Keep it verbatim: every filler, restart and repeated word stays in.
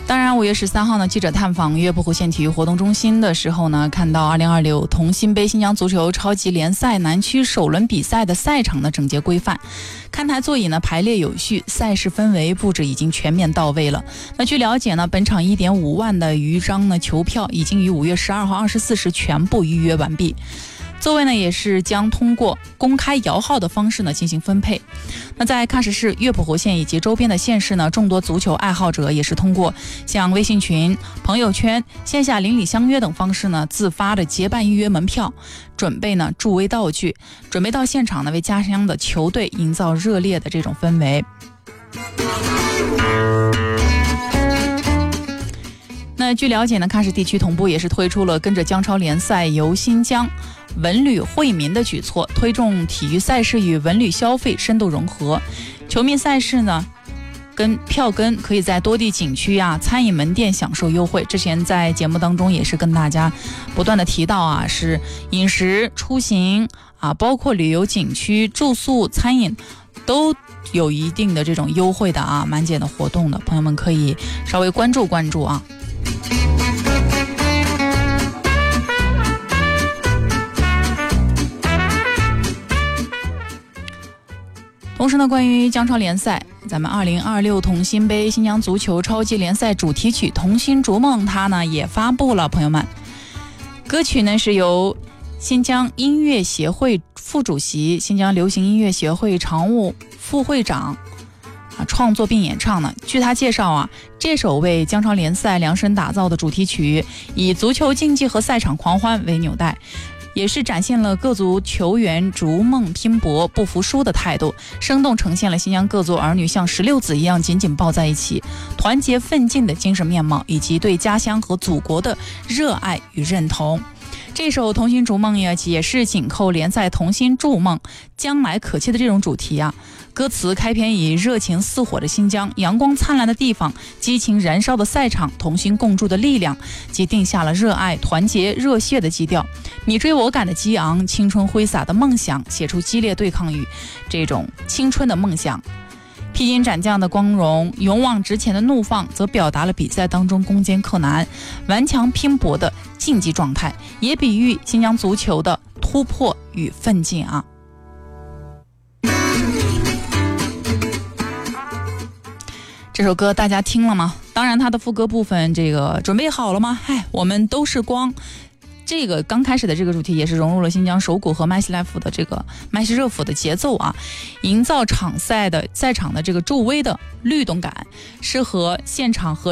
当然五月十三号呢，记者探访月浦湖县体育活动中心的时候呢，看到二零二六同心杯新疆足球超级联赛南区首轮比赛的赛场的整洁规范，看台座椅呢排列有序，赛事氛围布置已经全面到位了。那据了解呢，本场一点五万的余张呢球票已经于五月十二号二十四时全部预约完毕。座位呢也是将通过公开摇号的方式呢进行分配。那在喀什市、月浦湖县以及周边的县市呢，众多足球爱好者也是通过像微信群、朋友圈、线下邻里相约等方式呢，自发的结伴预约门票，准备呢助威道具，准备到现场呢为家乡的球队营造热烈的这种氛围。那据了解呢，喀什地区同步也是推出了跟着姜超联赛游新疆文旅惠民的举措，推动体育赛事与文旅消费深度融合。球迷赛事呢跟票根可以在多地景区啊、餐饮门店享受优惠。之前在节目当中也是跟大家不断的提到啊，是饮食、出行啊，包括旅游景区、住宿、餐饮都有一定的这种优惠的啊，满减的活动的，朋友们可以稍微关注关注啊。同时呢，关于姜超联赛，咱们二零二六同心杯新疆足球超级联赛主题曲《同心逐梦》它呢也发布了，朋友们。歌曲呢是由新疆音乐协会副主席、新疆流行音乐协会常务副会长啊创作并演唱呢。据他介绍啊，这首为姜超联赛量身打造的主题曲，以足球竞技和赛场狂欢为纽带，也是展现了各族球员逐梦拼搏、不服输的态度，生动呈现了新疆各族儿女像石榴籽一样紧紧抱在一起、团结奋进的精神面貌，以及对家乡和祖国的热爱与认同。这首《同心逐梦》呀，也是紧扣联赛同心筑梦、将来可期的这种主题啊。歌词开篇以热情似火的新疆、阳光灿烂的地方、激情燃烧的赛场、同心共筑的力量，即定下了热爱、团结、热血的基调。你追我赶的激昂，青春挥洒的梦想，写出激烈对抗与这种青春的梦想。披荆斩将的光荣，勇往直前的怒放，则表达了比赛当中攻坚克难、顽强拼搏的竞技状态，也比喻新疆足球的突破与奋进啊。这首歌大家听了吗？当然它的副歌部分这个准备好了吗？嗨，我们都是光。这个刚开始的这个主题也是融入了新疆手鼓和麦西来府的这个麦西热府的节奏啊，营造场赛的赛场的这个助威的律动感，适合现场和